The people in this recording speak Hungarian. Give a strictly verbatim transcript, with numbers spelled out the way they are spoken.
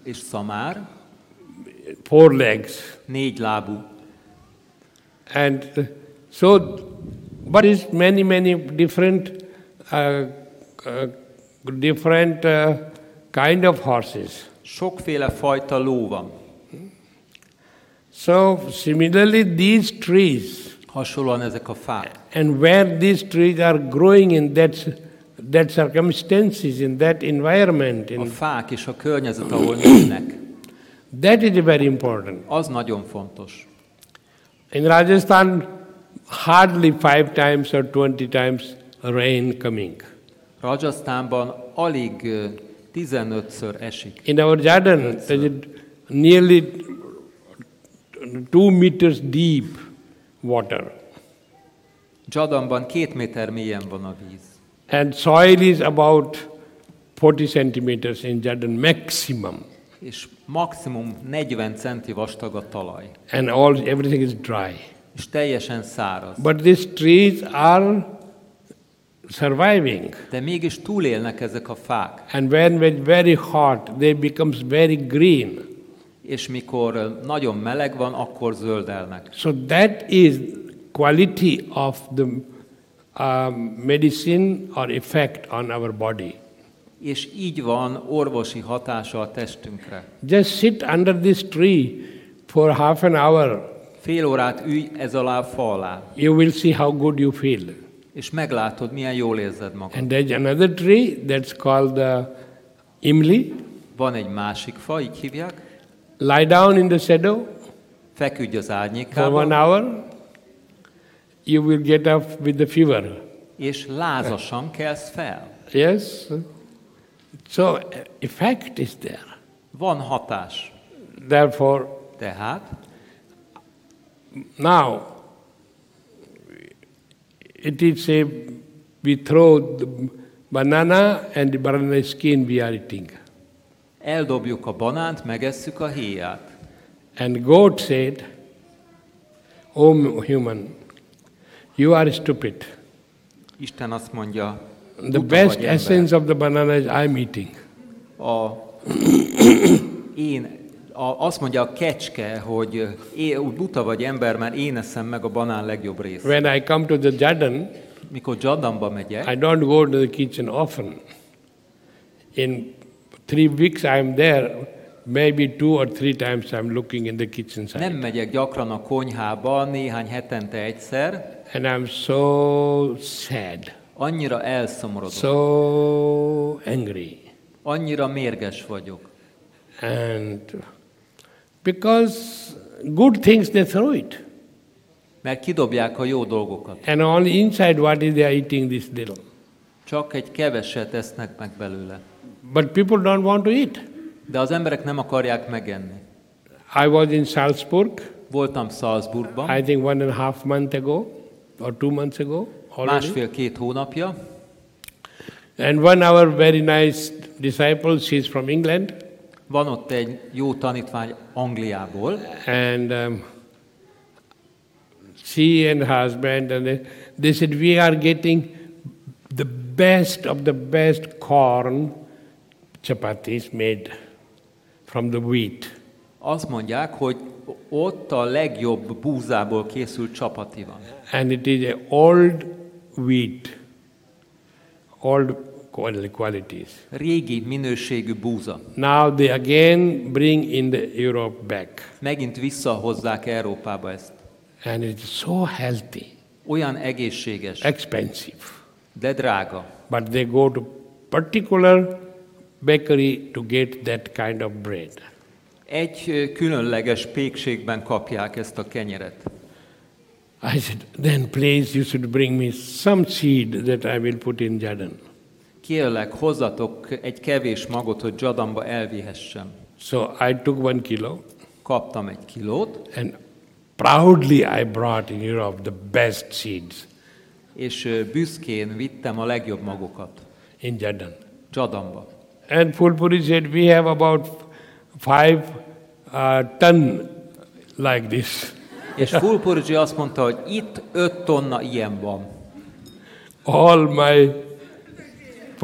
és szamár, four legs. négy lábú. And so, but is many, many different, uh, uh, different uh, kind of horses. Sokféle fajta ló van. So, similarly, these trees, Hasonlóan ezek a fák. and where these trees are growing in that, that circumstances, in that environment, A in, fák és a környezet, ahol nőnek, that is very important. az nagyon fontos. In Rajasthan, hardly five times or twenty times rain coming. Rajasztánban alig ö, tizenötször esik. In our Jordan, there is nearly two meters deep water. Jordanban két méter mélyen van a víz. And soil is about forty centimeters in Jordan, maximum. És maximum negyven centi vastag a talaj. And all everything is dry. És teljesen száraz. But these trees are surviving. De mégis túlélnek ezek a fák. And when it's very hot, they becomes very green. És mikor nagyon meleg van, akkor zöldelnek. So that is quality of the um, medicine or effect on our body. És így van orvosi hatása a testünkre. Just sit under this tree for half an hour. Fél órát ülj ez alá a fa alá, You will see how good you feel. és meglátod, milyen jól érzed magad. And there's another tree that's called the imli. Van egy másik fa, így hívják. Lie down in the shadow Feküdj az for one árnyékában, hour. You will get up with the fever. és lázasan kelsz fel. Yes? So effect is there. Van hatás. Therefore, Tehát now it is a we throw the banana and the banana skin we are eating. eldobjuk a banánt, megesszük a héját. And God said, "O human, you are stupid. Isten azt mondja, The buta best vagy ember. essence of the banana is I'm eating." A, én, a, azt mondja a kecske, hogy é, buta vagy ember, mert én eszem meg a banán legjobb részt. When I come to the Jordan, Mikor Jordanba megyek, I don't go to the kitchen often. In three weeks I'm there, maybe two or three times I'm looking in the kitchen side. nem megyek gyakran a konyhába, néhány hetente egyszer, And I'm so sad, annyira elszomorodok, so angry. annyira mérges vagyok. And because good things they throw it. Mert kidobják a jó dolgokat. And on the inside what is they are eating this little. Csak egy keveset esznek meg belőle. But people don't want to eat. De az emberek nem akarják megenni. I was in Salzburg, Voltam Salzburgban, I think one and a half month ago, or two months ago already. másfél-két hónapja, And one of our very nice disciples, she's from England, van ott egy jó tanítvány Angliából, and um, she and her husband, and they, they said, we are getting the best of the best corn chapatis made from the wheat. azt mondják, hogy ott a legjobb búzából készült csapati van. And it is a old wheat, old qual- qualities. Régi minőségű búza. Now they again bring in the Europe back. Megint visszahozzák Európába ezt. And it's so healthy, Olyan egészséges, expensive. de drága. But they go to particular bakery to get that kind of bread. Egy ö, különleges pékségben kapják ezt a kenyeret. I said, then please you should bring me some seed that I will put in Jordan. Kérlek, hozzatok egy kevés magot, hogy Jordanba elvihessem. So I took one kilo Kaptam egy kilót, and proudly I brought in Europe the best seeds és ö, büszkén vittem a legjobb magokat in Jordan. Jordanba. And Fulpuri said, we have about five uh, ton like this. És Fulpurgi azt mondta, hogy itt öt tonna ilyen van. All my